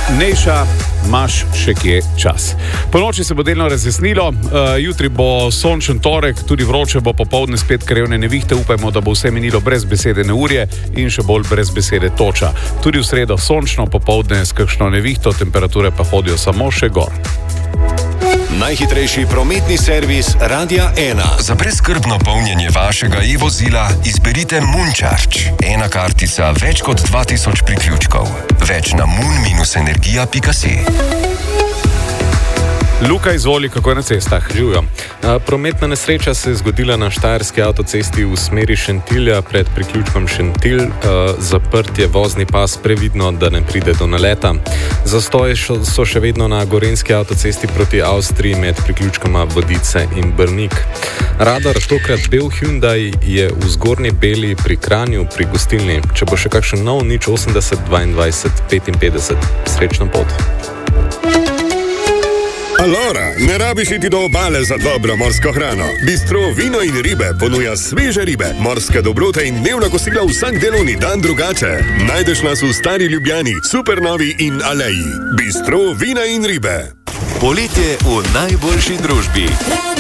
Nejša, imaš še kje čas. Po noči se bo delno razjasnilo, jutri bo sončen torek, tudi vroče bo, popoldne spet krajevne nevihte, upajmo, da bo vse minilo brez besede neurje in še bolj brez besede toča. Tudi v sredo sončno, popoldne s kakšno nevihto, temperature pa hodijo samo še gor. Najhitrejši prometni servis Radia 1. Za brezskrbno polnjenje vašega e-vozila izberite Muncharge. Ena kartica, več kot 2000 priključkov. Več na mun-energija.si. Luka, izvoli, kako je na cestah? Živijo. Prometna nesreča se je zgodila na štajerski avtocesti v smeri Šentilja pred priključkom Šentilj. Zaprt je vozni pas, previdno, da ne pride do naleta. Zastoji so še vedno na gorenjski avtocesti proti Avstriji med priključkoma Vodice in Brnik. Radar, tokrat bel Hyundai, je v Zgornji Beli pri Kranju pri gostilni. Če bo še kakšen nov 080 22 55. Srečno pot. Alora, ne rabiš iti do obale za dobro morsko hrano. Bistro Vino in ribe ponuja sveže ribe, morske dobrote in dnevna kosila vsak delovni dan drugače. Najdeš nas v Stari Ljubljani, Supernovi in Aleji. Bistro Vina in ribe. Poletje v najboljši družbi.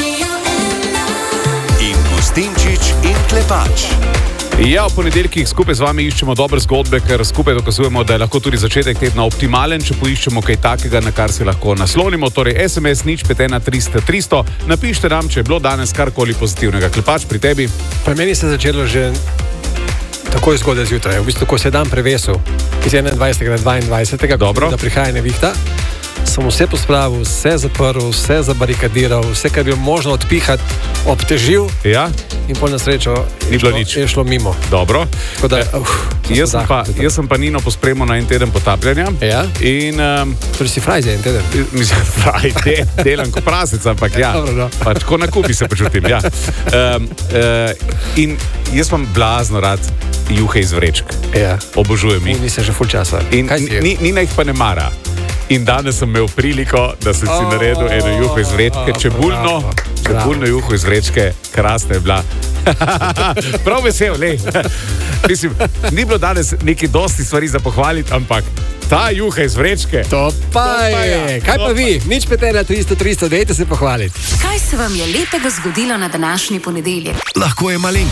In Gustinčič in Klepač. Ja, v ponedeljkih skupaj z vami iščemo dobre zgodbe, ker skupaj dokazujemo, da je lahko tudi začetek tedna optimalen, če poiščemo kaj takega, na kar se lahko naslonimo. Torej, SMS 051 300 300. Napište nam, če je bilo danes karkoli pozitivnega. Klepač, pri tebi? Pri meni se je začelo že takoj zgodaj zjutraj. V bistvu, ko se je dan prevesil iz 21. na 22. Dobro. Da prihaja nevihta, sem vse pospravil, vse zaprl, vse zabarikadiral, vse, kar bi možno odpihati, obtežil. Ja. In pol na srečo je šlo mimo. Dobro. Da, jaz sem pa Nino pospremil na en teden potapljanja. Ja? In... torej si fraj za en teden? Mislim, delam ko prasec, ampak ja. Dobro, no. Pač, ko na kupi se počutim, ja. In jaz imam blazno rad juhe iz vrečk. Ja. Obožujem jih. Nisem že ful časa. In Nina jih pa ne mara. In danes sem imel priliko, da sem si naredil eno juho iz vrečke, čebulno juho iz vrečke, krasna je bila. Prav vesel, lej. Mislim, ni bilo danes neki dosti stvari za pohvaliti, ampak ta juha iz vrečke. To pa je. Kaj pa vi? 051 300 300, dajte se pohvaliti. Kaj se vam je lepega zgodilo na današnji ponedeljek? Lahko je malenkost.